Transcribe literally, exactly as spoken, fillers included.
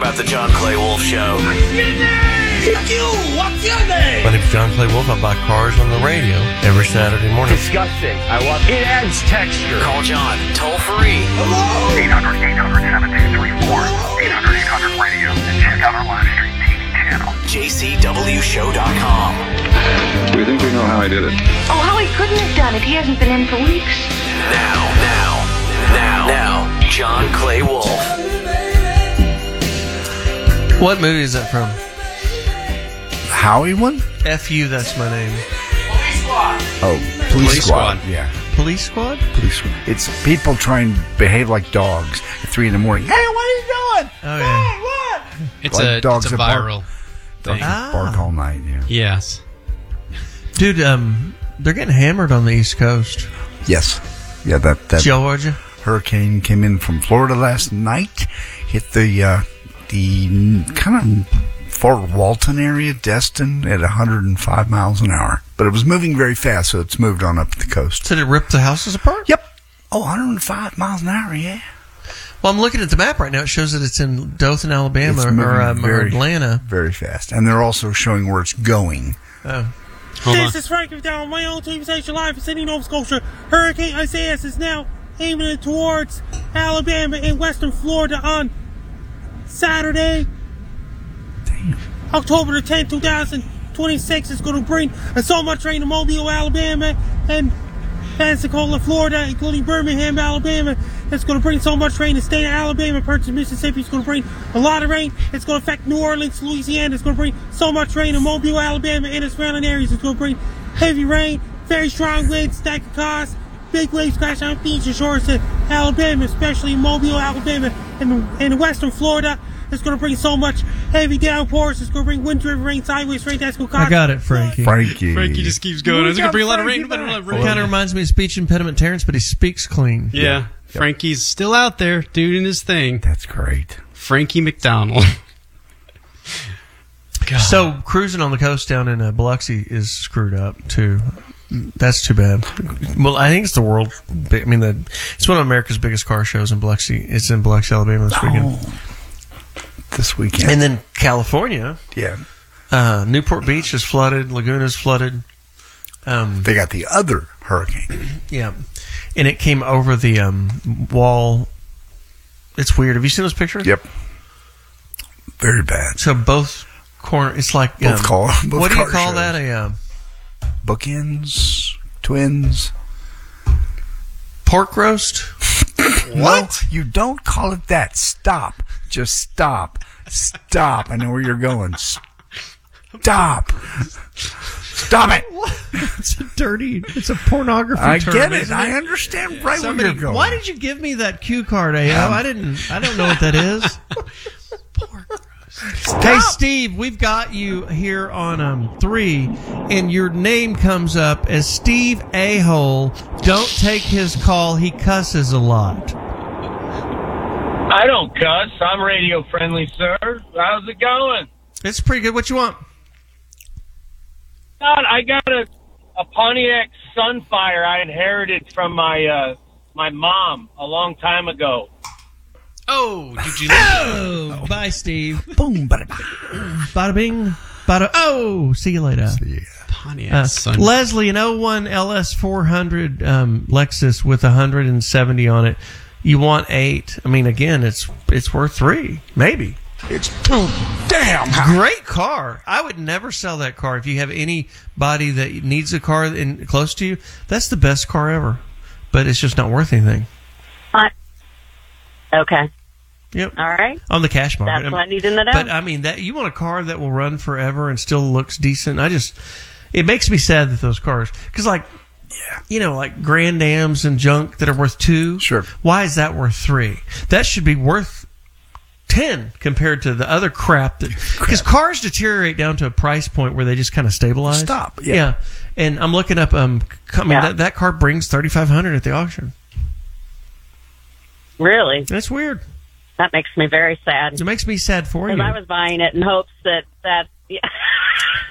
about the John Clay Wolf Show. What's your name? Fuck you! What's your name? My name's John Clay Wolf. I buy cars on the radio every Saturday morning. Disgusting. I love it. It adds texture. Call John toll free. Hello? eight hundred, eight hundred, seven two three four. eight hundred, eight hundred radio. And check out our live stream T V channel. J C W show dot com. We think we know how he did it. Oh, how he couldn't have done it. He hasn't been in for weeks. Now, now, now, now, John Clay Wolf. What movie is that from? Howie one? F U, that's my name. Oh, Police, Police Squad. Squad. Yeah, Police Squad? Police Squad. It's people trying to behave like dogs at three in the morning. Hey, what are you doing? Oh, yeah. Hey, what? It's Like a dogs it's a that bark. viral Dogs thing. Ah. that bark all night. Yeah. Yes. Dude, um, they're getting hammered on the East Coast. Yes. Yeah. That that Georgia? hurricane came in from Florida last night. Hit the uh, the kind of Fort Walton area, Destin, at one hundred five miles an hour. But it was moving very fast, so it's moved on up the coast. Did it rip the houses apart? Yep. Oh, one hundred five miles an hour, yeah. Well, I'm looking at the map right now. It shows that it's in Dothan, Alabama, It's or, moving um, or very- Atlanta. Very fast. And they're also showing where it's going. Oh. Hold on. This is Frank down my own T V station live in Sydney, Nova Scotia. Hurricane Isaias is now aiming towards Alabama and western Florida on Saturday, Damn. October the tenth, twenty twenty-six. It's going to bring so much rain to Mobile, Alabama, and Pensacola, Florida, including Birmingham, Alabama. It's going to bring so much rain. The state of Alabama, Purchase, Mississippi. It's going to bring a lot of rain. It's going to affect New Orleans, Louisiana. It's going to bring so much rain in Mobile, Alabama, and its surrounding areas. It's going to bring heavy rain, very strong winds that could cause big waves crash on beaches and shores of Alabama, especially in Mobile, Alabama, and in western Florida. It's going to bring so much heavy downpours. It's going to bring wind-driven rain, sideways rain. That's going to cause... I got it, Frankie. Frankie. Frankie just keeps going. We It's going to got bring a lot of rain. Frankie But a lot of back. rain. Kind of reminds me of speech impediment Terrence, but he speaks clean. Yeah. Frankie's still out there doing his thing. That's great. Frankie McDonald. God. So, cruising on the coast down in uh, Biloxi is screwed up, too. That's too bad. Well, I think it's the world. I mean, the, it's one of America's biggest car shows in Biloxi. It's in Biloxi, Alabama this weekend. Oh, this weekend. And then California, yeah. uh, Newport Beach is flooded. Laguna's flooded. Um, They got the other hurricane. yeah. And it came over the um, wall. It's weird. Have you seen those pictures? Yep. Very bad. So both corner. It's like Both um, call- both what do you car call shows. that? A uh, Bookends, twins. pork roast? What? No, you don't call it that. Stop. Just stop. Stop. I know where you're going. Stop. Stop it. It's a dirty. It's a pornography. I term, get it. isn't I understand right Somebody, where you're going. why did you give me that cue card, A O? Um, I didn't. I don't know what that is. Hey, Steve, we've got you here on um three, and your name comes up as Steve A-hole. Don't take his call. He cusses a lot. I don't cuss. I'm radio friendly, sir. How's it going? It's pretty good. What you want? God, I got a, a Pontiac Sunfire I inherited from my uh, my mom a long time ago. Oh, did you Oh, bye, Steve. Boom, bada, Bada bing, bada. Oh, see you later. yeah. Pontiac Uh, Sun? Leslie, an oh one L S four hundred um, Lexus with one hundred seventy on it. You want eight? I mean, again, it's it's worth three, maybe. It's too damn high. Great car. I would never sell that car. If you have anybody that needs a car in close to you, that's the best car ever. But it's just not worth anything. Uh, okay. Yep. All right. On the cash market. That's what I need to know. But I mean, that you want a car that will run forever and still looks decent. I just, it makes me sad that those cars, because like, Yeah. you know, like Grand Ams and junk that are worth two. Sure. Why is that worth three? That should be worth ten compared to the other crap that, because cars deteriorate down to a price point where they just kind of stabilize. Stop, yeah. And I'm looking up. Um, I mean, Yeah. that that car brings thirty five hundred at the auction. Really? That's weird. That makes me very sad. It makes me sad for Because you. I was buying it in hopes that that. Yeah.